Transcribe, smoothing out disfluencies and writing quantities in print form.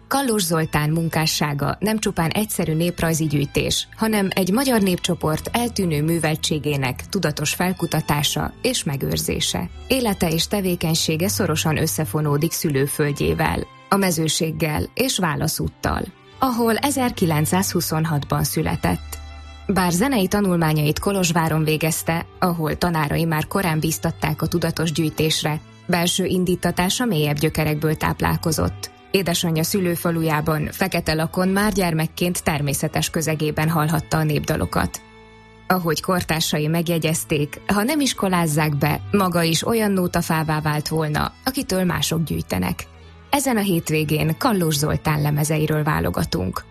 Kallós Zoltán munkássága nem csupán egyszerű néprajzi gyűjtés, hanem egy magyar népcsoport eltűnő műveltségének tudatos felkutatása és megőrzése. Élete és tevékenysége szorosan összefonódik szülőföldjével, a mezőséggel és Válaszúttal, ahol 1926-ban született. Bár zenei tanulmányait Kolozsváron végezte, ahol tanárai már korán bíztatták a tudatos gyűjtésre, belső indítatása mélyebb gyökerekből táplálkozott. Édesanyja szülőfalujában, Feketelakon már gyermekként természetes közegében hallhatta a népdalokat. Ahogy kortársai megjegyezték, ha nem iskolázzák be, maga is olyan nótafává vált volna, akitől mások gyűjtenek. Ezen a hétvégén Kallós Zoltán lemezeiről válogatunk.